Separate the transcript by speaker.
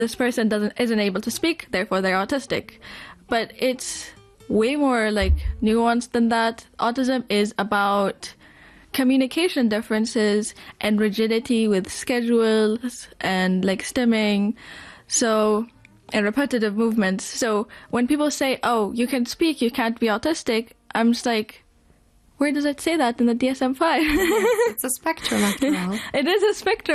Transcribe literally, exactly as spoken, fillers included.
Speaker 1: this person doesn't isn't able to speak, therefore they're autistic. But it's way more like nuanced than that. Autism is about communication differences and rigidity with schedules and like stimming, so and repetitive movements. So when people say, oh, you can speak, you can't be autistic, I'm just like, where does it say that in the D S M five?
Speaker 2: It's a spectrum after all.
Speaker 1: It is a spectrum.